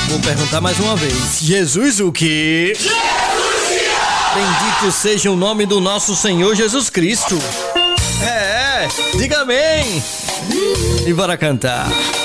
Vou perguntar mais uma vez. Jesus o quê? Jesus Cristo! Bendito seja o nome do nosso Senhor Jesus Cristo. Diga amém. E bora cantar.